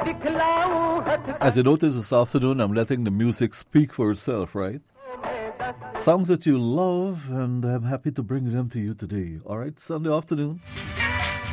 As you notice this afternoon, I'm letting the music speak for itself, right? Songs that you love, and I'm happy to bring them to you today. All right, Sunday afternoon.